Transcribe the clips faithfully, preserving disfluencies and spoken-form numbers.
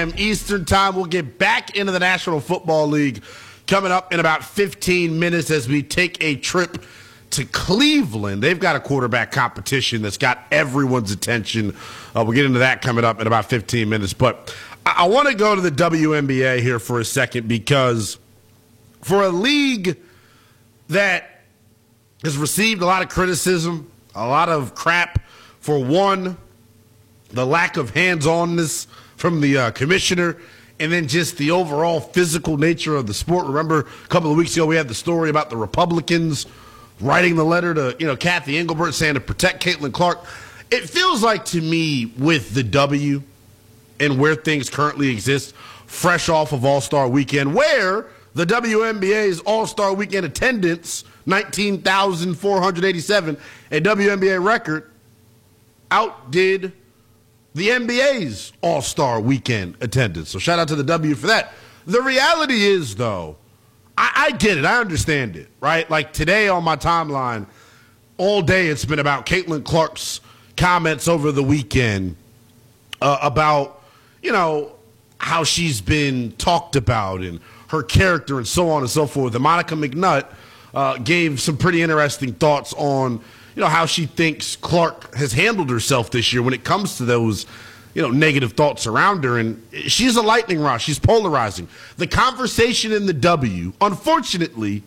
Eastern time. We'll get back into the National Football League coming up in about fifteen minutes as we take a trip to Cleveland. They've got a quarterback competition that's got everyone's attention. Uh, we'll get into that coming up in about fifteen minutes. But I, I want to go to the W N B A here for a second, because for a league that has received a lot of criticism, a lot of crap for, one, the lack of hands-onness from the uh, commissioner, and then just the overall physical nature of the sport. Remember, a couple of weeks ago, we had the story about the Republicans writing the letter to, you know, Kathy Engelbert saying to protect Caitlin Clark. It feels like to me, with the W and where things currently exist, fresh off of All-Star Weekend, where the W N B A's All-Star Weekend attendance, nineteen thousand four hundred eighty-seven, a W N B A record, outdid the N B A's All-Star Weekend attendance. So shout out to the W for that. The reality is, though, I, I get it. I understand it, right? Like today on my timeline, all day it's been about Caitlin Clark's comments over the weekend uh, about, you know, how she's been talked about and her character and so on and so forth. And Monica McNutt uh, gave some pretty interesting thoughts on, you know, how she thinks Clark has handled herself this year when it comes to those, you know, negative thoughts around her. And she's a lightning rod. She's polarizing. The conversation in the W, unfortunately,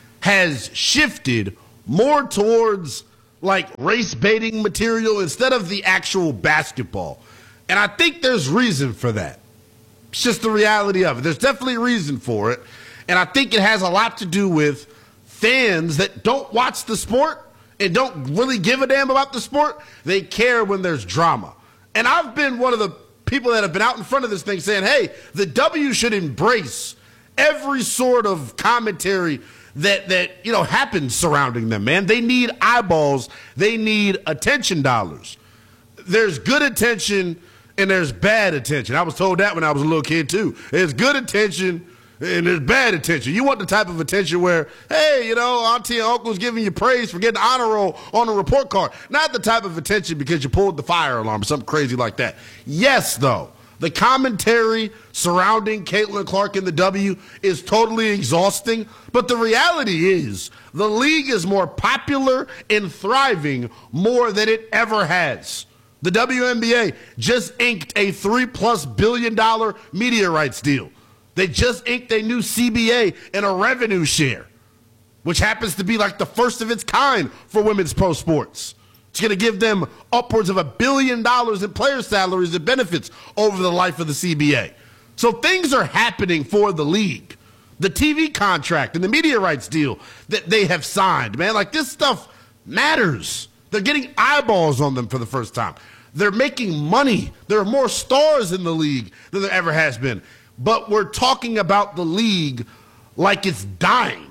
has shifted more towards, like, race-baiting material instead of the actual basketball. And I think there's reason for that. It's just the reality of it. There's definitely a reason for it. And I think it has a lot to do with fans that don't watch the sport and don't really give a damn about the sport. They care when there's drama. And I've been one of the people that have been out in front of this thing saying, hey, the W should embrace every sort of commentary that, that you know, happens surrounding them, man. They need eyeballs. They need attention dollars. There's good attention and there's bad attention. I was told that when I was a little kid, too. There's good attention and there's bad attention. You want the type of attention where, hey, you know, auntie and uncle's giving you praise for getting the honor roll on a report card. Not the type of attention because you pulled the fire alarm or something crazy like that. Yes, though, the commentary surrounding Caitlin Clark in the W is totally exhausting. But the reality is the league is more popular and thriving more than it ever has. The W N B A just inked a three-plus billion dollar media rights deal. They just inked a new C B A and a revenue share, which happens to be like the first of its kind for women's pro sports. It's going to give them upwards of a billion dollars in player salaries and benefits over the life of the C B A. So things are happening for the league. The T V contract and the media rights deal that they have signed, man, like this stuff matters. They're getting eyeballs on them for the first time. They're making money. There are more stars in the league than there ever has been. But we're talking about the league like it's dying.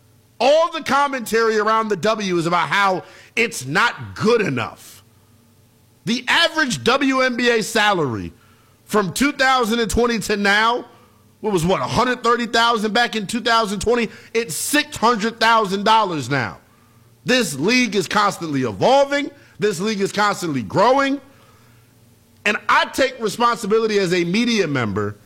All the commentary around the W is about how it's not good enough. The average W N B A salary from two thousand twenty to now, what was what, one hundred thirty thousand dollars back in two thousand twenty? It's six hundred thousand dollars now. This league is constantly evolving. This league is constantly growing. And I take responsibility as a media member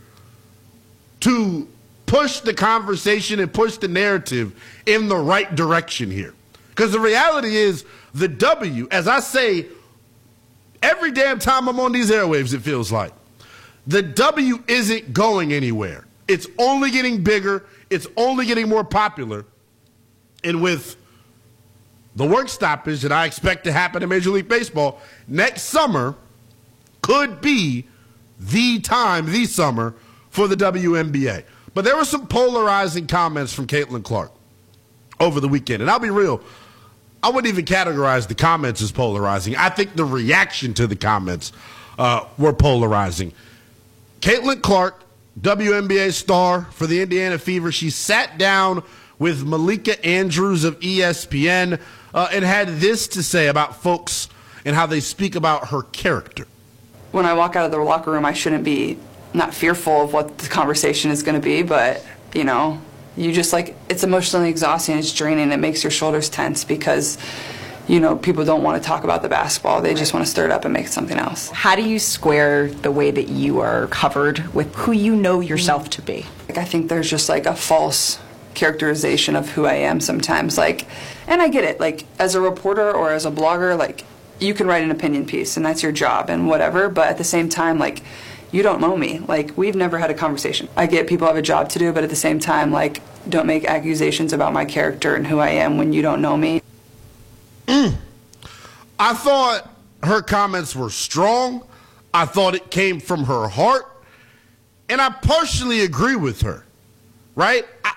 to push the conversation and push the narrative in the right direction here. Because the reality is the W, as I say, every damn time I'm on these airwaves, it feels like, the W isn't going anywhere. It's only getting bigger. It's only getting more popular. And with the work stoppage that I expect to happen in Major League Baseball, next summer could be the time, the summer, for the W N B A. But there were some polarizing comments from Caitlin Clark over the weekend. And I'll be real, I wouldn't even categorize the comments as polarizing. I think the reaction to the comments uh, were polarizing. Caitlin Clark, W N B A star for the Indiana Fever, she sat down with Malika Andrews of E S P N uh, and had this to say about folks and how they speak about her character. When I walk out of the locker room, I shouldn't be not fearful of what the conversation is going to be, but, you know, you just, like, it's emotionally exhausting, it's draining, it makes your shoulders tense because you know, people don't want to talk about the basketball. They just want to stir it up and make it something else. How do you square the way that you are covered with who you know yourself to be? Like, I think there's just like a false characterization of who I am sometimes. Like, and I get it. Like, as a reporter or as a blogger, like, you can write an opinion piece and that's your job and whatever. But at the same time, like, you don't know me. Like, we've never had a conversation. I get people have a job to do, but at the same time, like, don't make accusations about my character and who I am when you don't know me. Mm. I thought her comments were strong. I thought it came from her heart. And I partially agree with her, right? I,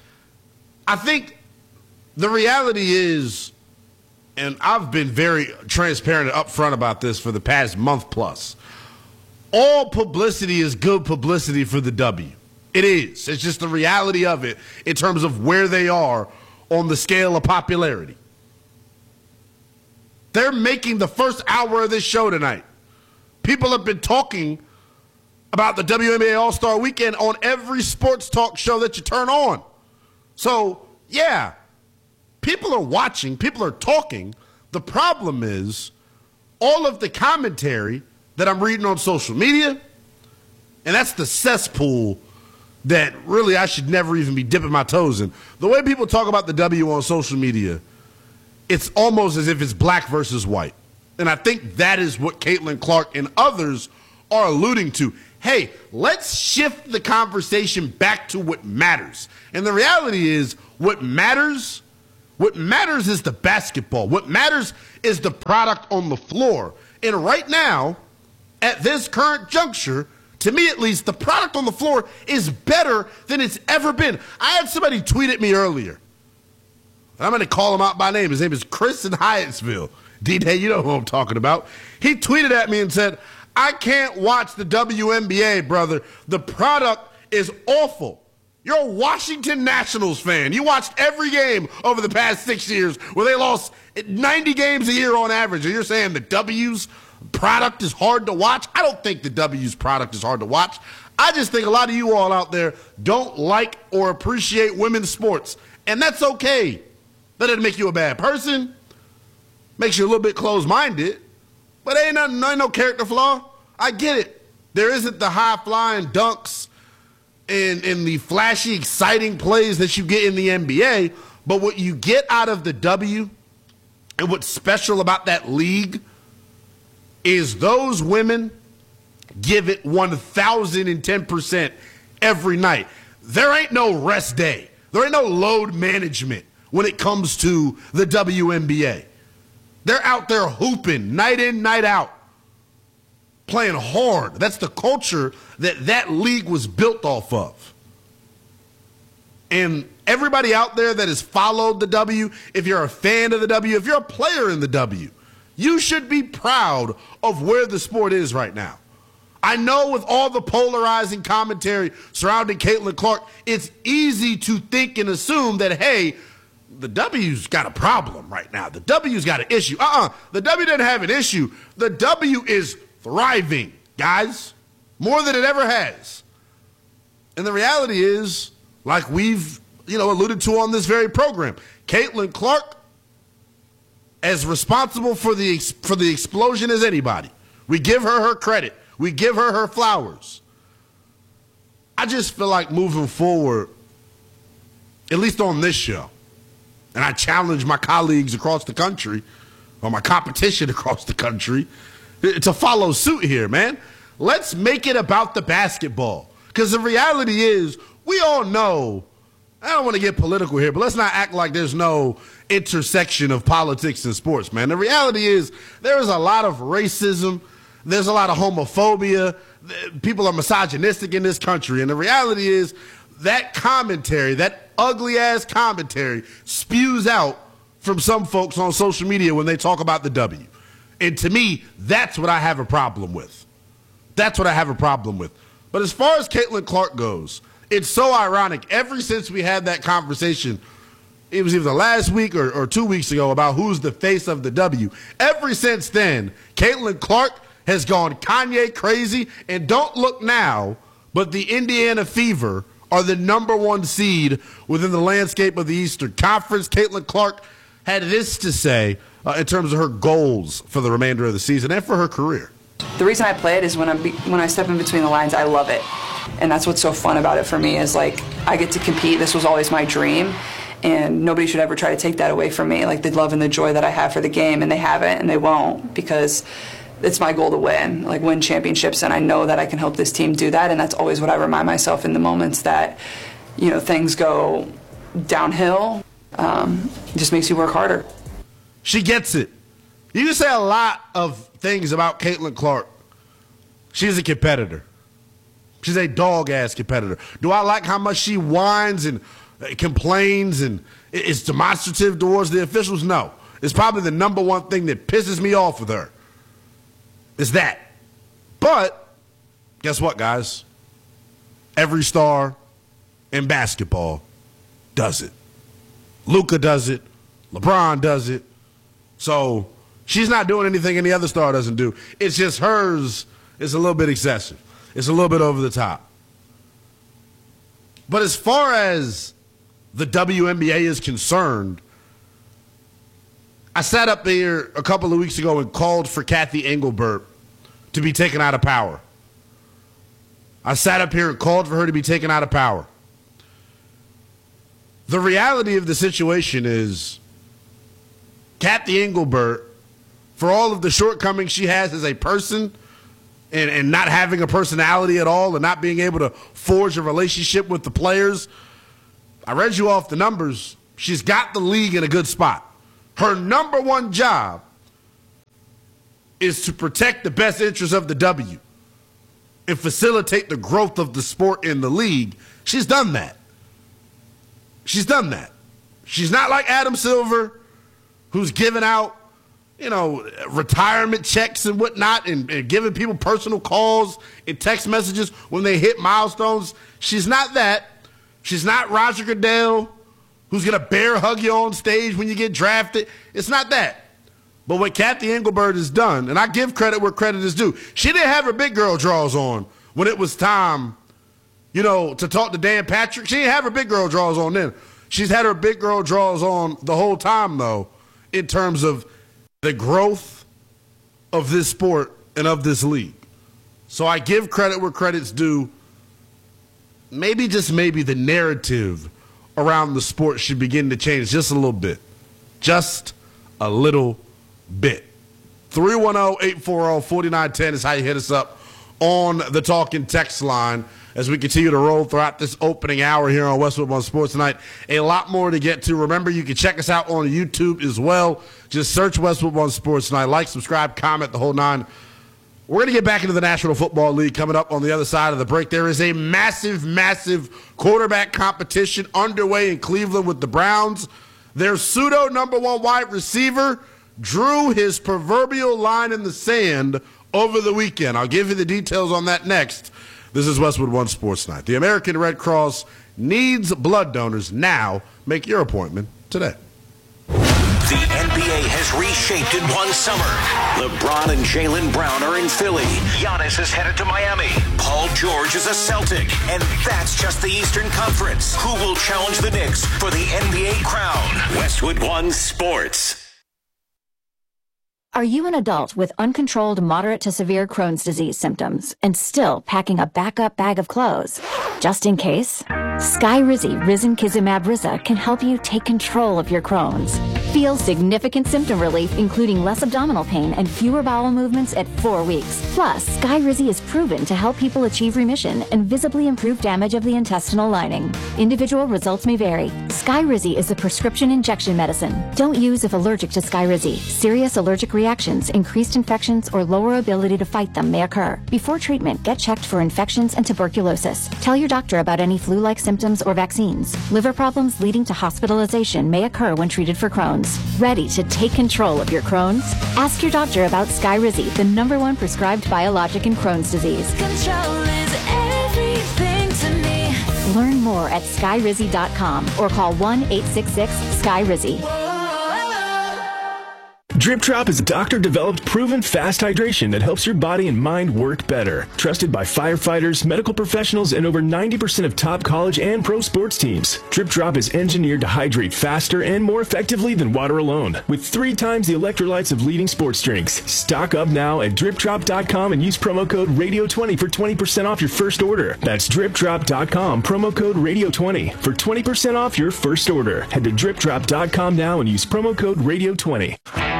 I think the reality is, and I've been very transparent and upfront about this for the past month plus, all publicity is good publicity for the W. It is. It's just the reality of it in terms of where they are on the scale of popularity. They're making the first hour of this show tonight. People have been talking about the W N B A All-Star Weekend on every sports talk show that you turn on. So, yeah, people are watching. People are talking. The problem is all of the commentary that I'm reading on social media, and that's the cesspool that really I should never even be dipping my toes in. The way people talk about the W on social media, it's almost as if it's black versus white. And I think that is what Caitlin Clark and others are alluding to. Hey, let's shift the conversation back to what matters. And the reality is what matters, what matters is the basketball. What matters is the product on the floor. And right now, at this current juncture, to me at least, the product on the floor is better than it's ever been. I had somebody tweet at me earlier. I'm going to call him out by name. His name is Chris in Hyattsville. D-Day, you know who I'm talking about. He tweeted at me and said, I can't watch the W N B A, brother. The product is awful. You're a Washington Nationals fan. You watched every game over the past six years where they lost ninety games a year on average, and you're saying the W's product is hard to watch? I don't think the W's product is hard to watch. I just think a lot of you all out there don't like or appreciate women's sports, and that's okay. That doesn't make you a bad person. Makes you a little bit closed-minded, but ain't nothing, ain't no character flaw. I get it. There isn't the high-flying dunks and, and the flashy, exciting plays that you get in the N B A, but what you get out of the W and what's special about that league is those women give it one thousand ten percent every night. There ain't no rest day. There ain't no load management when it comes to the W N B A. They're out there hooping night in, night out, playing hard. That's the culture that that league was built off of. And everybody out there that has followed the W, if you're a fan of the W, if you're a player in the W, you should be proud of where the sport is right now. I know with all the polarizing commentary surrounding Caitlin Clark, it's easy to think and assume that, hey, the W's got a problem right now. The W's got an issue. Uh-uh. The W didn't have an issue. The W is thriving, guys, more than it ever has. And the reality is, like we've, you know, alluded to on this very program, Caitlin Clark, as responsible for the for the explosion as anybody. We give her her credit. We give her her flowers. I just feel like moving forward, at least on this show, and I challenge my colleagues across the country, or my competition across the country, to follow suit here, man. Let's make it about the basketball. Because the reality is, we all know, I don't want to get political here, but let's not act like there's no intersection of politics and sports, man. The reality is, there is a lot of racism. There's a lot of homophobia. People are misogynistic in this country. And the reality is, that commentary, that ugly-ass commentary spews out from some folks on social media when they talk about the W. And to me, that's what I have a problem with. That's what I have a problem with. But as far as Caitlin Clark goes, it's so ironic. Ever since we had that conversation, it was either last week or, or two weeks ago about who's the face of the W. Ever since then, Caitlin Clark has gone Kanye crazy. And don't look now, but the Indiana Fever are the number one seed within the landscape of the Eastern Conference. Caitlin Clark had this to say uh, in terms of her goals for the remainder of the season and for her career. The reason I play it is when, I'm be- when I step in between the lines, I love it. And that's what's so fun about it for me is, like, I get to compete. This was always my dream. And nobody should ever try to take that away from me, like the love and the joy that I have for the game. And they haven't, and they won't, because it's my goal to win, like win championships. And I know that I can help this team do that. And that's always what I remind myself in the moments that, you know, things go downhill. Um, it just makes you work harder. She gets it. You can say a lot of things about Caitlin Clark. She's a competitor. She's a dog-ass competitor. Do I like how much she whines and complains and is demonstrative towards the officials? No. It's probably the number one thing that pisses me off with her. Is that. But guess what, guys? Every star in basketball does it. Luka does it. LeBron does it. So she's not doing anything any other star doesn't do. It's just hers is a little bit excessive. It's a little bit over the top. But as far as the W N B A is concerned, I sat up here a couple of weeks ago and called for Kathy Engelbert to be taken out of power. I sat up here and called for her to be taken out of power. The reality of the situation is Kathy Engelbert, for all of the shortcomings she has as a person and, and not having a personality at all and not being able to forge a relationship with the players, I read you off the numbers. She's got the league in a good spot. Her number one job is to protect the best interests of the W and facilitate the growth of the sport in the league. She's done that. She's done that. She's not like Adam Silver, who's giving out, you know, retirement checks and whatnot and, and giving people personal calls and text messages when they hit milestones. She's not that. She's not Roger Goodell, who's going to bear hug you on stage when you get drafted. It's not that. But what Kathy Engelbert has done, and I give credit where credit is due, she didn't have her big girl draws on when it was time, you know, to talk to Dan Patrick. She didn't have her big girl draws on then. She's had her big girl draws on the whole time, though, in terms of the growth of this sport and of this league. So I give credit where credit's due. Maybe, just maybe, the narrative around the sport should begin to change just a little bit. Just a little bit. three one zero, eight four zero, four nine one zero is how you hit us up on the Talking Text line as we continue to roll throughout this opening hour here on Westwood One Sports Tonight. A lot more to get to. Remember, you can check us out on YouTube as well. Just search Westwood One Sports Tonight. Like, subscribe, comment, the whole nine. We're going to get back into the National Football League coming up on the other side of the break. There is a massive, massive quarterback competition underway in Cleveland with the Browns. Their pseudo number one wide receiver drew his proverbial line in the sand over the weekend. I'll give you the details on that next. This is Westwood One Sports Night. The American Red Cross needs blood donors now. Make your appointment today. The N B A has reshaped in one summer. LeBron and Jaylen Brown are in Philly. Giannis is headed to Miami. Paul George is a Celtic. And that's just the Eastern Conference. Who will challenge the Knicks for the N B A crown? Westwood One Sports. Are you an adult with uncontrolled moderate to severe Crohn's disease symptoms and still packing a backup bag of clothes? Just in case? Skyrizi Risankizumab Riza can help you take control of your Crohn's. Feel significant symptom relief, including less abdominal pain and fewer bowel movements at four weeks. Plus, Skyrizi is proven to help people achieve remission and visibly improve damage of the intestinal lining. Individual results may vary. Skyrizi is a prescription injection medicine. Don't use if allergic to Skyrizi. Serious allergic reactions, increased infections, or lower ability to fight them may occur. Before treatment, get checked for infections and tuberculosis. Tell your doctor about any flu-like symptoms or vaccines. Liver problems leading to hospitalization may occur when treated for Crohn's. Ready to take control of your Crohn's? Ask your doctor about Skyrizi, the number one prescribed biologic in Crohn's disease. Control is everything to me. Learn more at skyrizi dot com or call one eight six six, S K Y R I Z I. Drip Drop is a doctor-developed, proven fast hydration that helps your body and mind work better. Trusted by firefighters, medical professionals, and over ninety percent of top college and pro sports teams. Drip Drop is engineered to hydrate faster and more effectively than water alone, with three times the electrolytes of leading sports drinks. Stock up now at drip drop dot com and use promo code radio twenty for twenty percent off your first order. That's drip drop dot com, promo code radio twenty for twenty percent off your first order. Head to drip drop dot com now and use promo code radio twenty.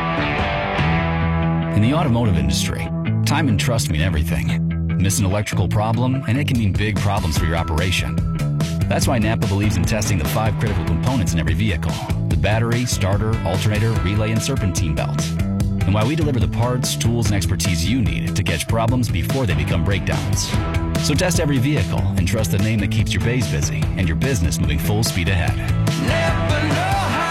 In the automotive industry, time and trust mean everything. Miss an electrical problem, and it can mean big problems for your operation. That's why Napa believes in testing the five critical components in every vehicle: the battery, starter, alternator, relay, and serpentine belts. And why we deliver the parts, tools, and expertise you need to catch problems before they become breakdowns. So test every vehicle and trust the name that keeps your bays busy and your business moving full speed ahead. Napa know-how.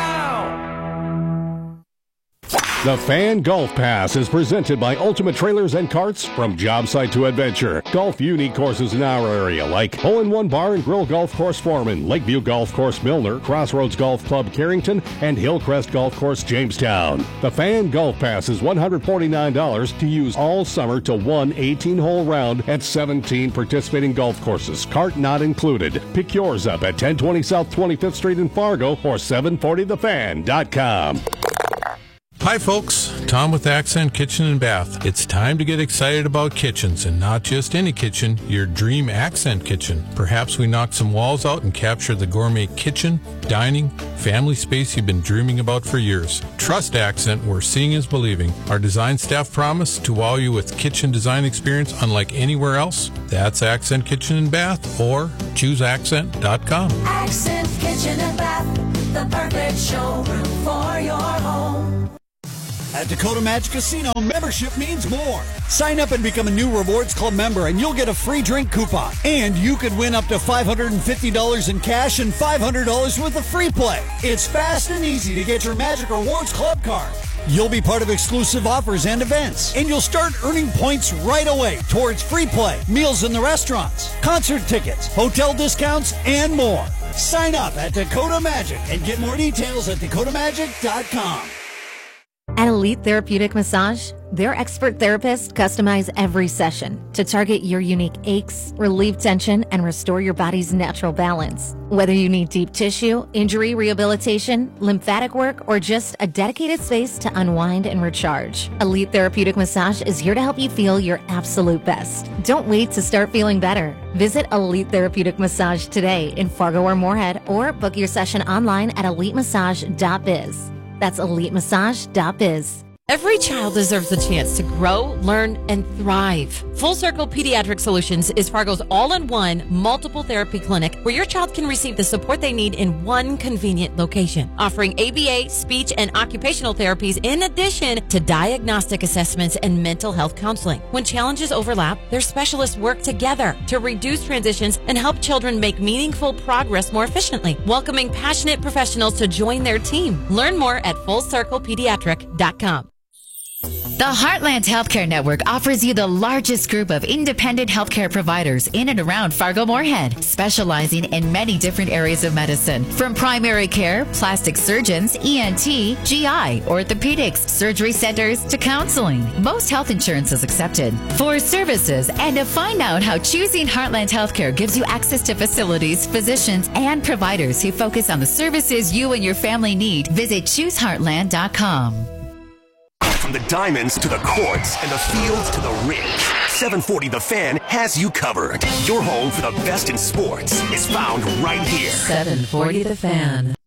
The Fan Golf Pass is presented by Ultimate Trailers and Carts. From job site to adventure, golf unique courses in our area like Hole in One Bar and Grill Golf Course Foreman, Lakeview Golf Course Milner, Crossroads Golf Club Carrington, and Hillcrest Golf Course Jamestown. The Fan Golf Pass is one hundred forty-nine dollars to use all summer to one eighteen-hole round at seventeen participating golf courses, cart not included. Pick yours up at ten twenty South twenty-fifth Street in Fargo or seven forty the fan dot com. Hi folks, Tom with Accent Kitchen and Bath. It's time to get excited about kitchens, and not just any kitchen, your dream Accent kitchen. Perhaps we knock some walls out and capture the gourmet kitchen, dining, family space you've been dreaming about for years. Trust Accent, where seeing is believing. Our design staff promise to wow you with kitchen design experience unlike anywhere else. That's Accent Kitchen and Bath, or choose accent dot com. Accent Kitchen and Bath, the perfect showroom for your home. At Dakota Magic Casino, membership means more. Sign up and become a new Rewards Club member, and you'll get a free drink coupon. And you could win up to five hundred fifty dollars in cash and five hundred dollars worth of free play. It's fast and easy to get your Magic Rewards Club card. You'll be part of exclusive offers and events, and you'll start earning points right away towards free play, meals in the restaurants, concert tickets, hotel discounts, and more. Sign up at Dakota Magic and get more details at dakota magic dot com. At Elite Therapeutic Massage, their expert therapists customize every session to target your unique aches, relieve tension, and restore your body's natural balance. Whether you need deep tissue, injury rehabilitation, lymphatic work, or just a dedicated space to unwind and recharge, Elite Therapeutic Massage is here to help you feel your absolute best. Don't wait to start feeling better. Visit Elite Therapeutic Massage today in Fargo or Moorhead, or book your session online at elite massage dot biz. That's elite massage dot biz. Every child deserves the chance to grow, learn, and thrive. Full Circle Pediatric Solutions is Fargo's all-in-one multiple therapy clinic where your child can receive the support they need in one convenient location, offering A B A, speech, and occupational therapies in addition to diagnostic assessments and mental health counseling. When challenges overlap, their specialists work together to reduce transitions and help children make meaningful progress more efficiently, welcoming passionate professionals to join their team. Learn more at full circle pediatric dot com. The Heartland Healthcare Network offers you the largest group of independent healthcare providers in and around Fargo-Moorhead, specializing in many different areas of medicine, from primary care, plastic surgeons, E N T, G I, orthopedics, surgery centers, to counseling. Most health insurance is accepted. For services and to find out how choosing Heartland Healthcare gives you access to facilities, physicians, and providers who focus on the services you and your family need, visit choose heartland dot com. From the diamonds to the courts and the fields to the rings, seven forty The Fan has you covered. Your home for the best in sports is found right here. seven forty The Fan.